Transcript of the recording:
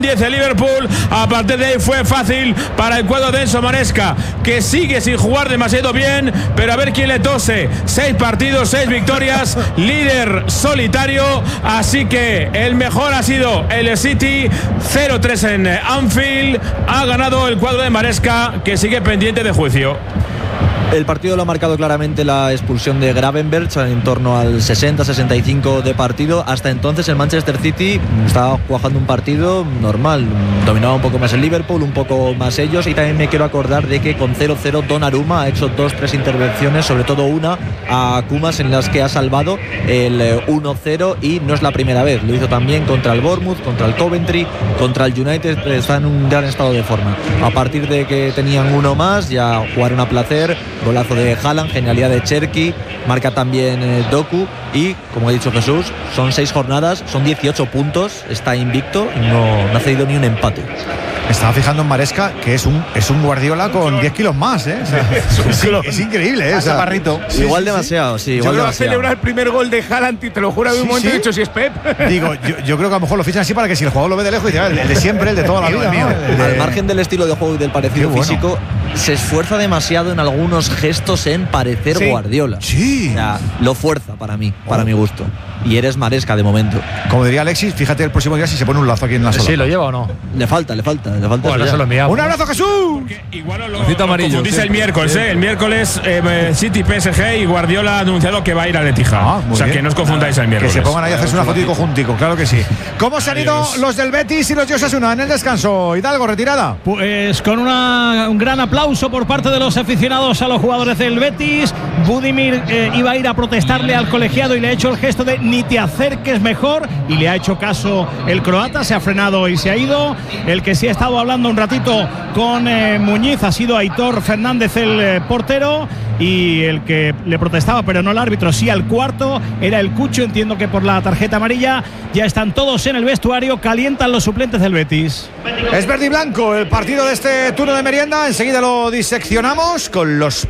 10 el Liverpool. A partir de ahí fue fácil para el cuadro de Enzo Maresca, que sigue sin jugar demasiado bien, pero a ver quién le tose. 6 partidos, 6 victorias, líder solitario, así que el mejor ha sido el City. 0-3 en Anfield, ha ganado el cuadro de Maresca, que sigue pendiente de juicio. El partido lo ha marcado claramente la expulsión de Gravenberch en torno al 60-65 de partido. Hasta entonces el Manchester City estaba jugando un partido normal, dominaba un poco más el Liverpool, un poco más ellos, y también me quiero acordar de que con 0-0 Donnarumma ha hecho 2-3 intervenciones, sobre todo una a Kumas, en las que ha salvado el 1-0, y no es la primera vez. Lo hizo también contra el Bournemouth, contra el Coventry, contra el United. Está en un gran estado de forma. A partir de que tenían uno más, ya jugaron a placer. Golazo de Haaland, genialidad de Cherki, marca también Doku, y como ha dicho Jesús, son 6 jornadas, son 18 puntos, está invicto, no ha cedido ni un empate. Me estaba fijando en Maresca, que es un Guardiola con 10 kilos más, ¿eh? O sea, es increíble, ¿eh? O sea, igual demasiado, sí. Yo creo que celebrar el primer gol de Haaland, y te lo juro, de un momento he dicho si es Pep. Digo, yo creo que a lo mejor lo fichan así para que si el jugador lo ve de lejos, dice, el de siempre, el de toda la vida, mío. Al margen del estilo de juego y del parecido físico, se esfuerza demasiado en algunos gestos en parecer Guardiola. Sí. O sea, lo fuerza para mí, para mi gusto. Y eres Maresca de momento. Como diría Alexis, fíjate el próximo día si se pone un lazo aquí en la sola. Sí, ¿lo lleva o no? Le falta. Bueno, se lo enviamos. ¡Un abrazo, Jesús! Igual lo confundís el miércoles, ¿eh? El miércoles City PSG, y Guardiola ha anunciado que va a ir al Etihad. O sea, que no os confundáis el miércoles. Que se pongan ahí a hacerse una fotito juntico, claro que sí. ¿Cómo se han ido los del Betis y los de Osasuna en el descanso? Hidalgo, retirada. Pues con un gran aplauso por parte de los aficionados a los jugadores del Betis. Budimir iba a ir a protestarle al colegiado y le ha hecho el gesto de ni te acerques mejor, y le ha hecho caso el croata, se ha frenado y se ha ido. El que sí ha estado hablando un ratito con Muñiz ha sido Aitor Fernández, el portero, y el que le protestaba, pero no el árbitro, sí al cuarto, era el Cucho. Entiendo que por la tarjeta amarilla. Ya están todos en el vestuario, calientan los suplentes del Betis. Es verde y blanco el partido de este turno de merienda. Enseguida lo diseccionamos con los